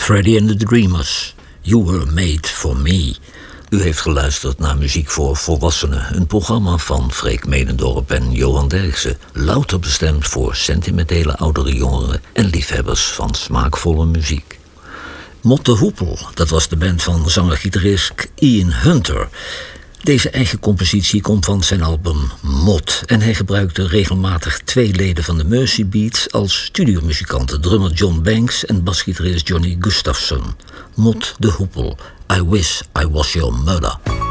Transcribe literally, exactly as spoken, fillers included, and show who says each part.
Speaker 1: Freddie and the Dreamers, You Were Made For Me. U heeft geluisterd naar Muziek voor Volwassenen, een programma van Freek Medendorp en Johan Derksen, louter bestemd voor sentimentele oudere jongeren en liefhebbers van smaakvolle muziek. Mott de Hoepel, dat was de band van zanger-gitarist Ian Hunter. Deze eigen compositie komt van zijn album Mott en hij gebruikte regelmatig twee leden van de Mercy Beats als studiomuzikanten, drummer John Banks en basgitarist Johnny Gustafson. Mott de Hoepel, I Wish I Was Your Mother.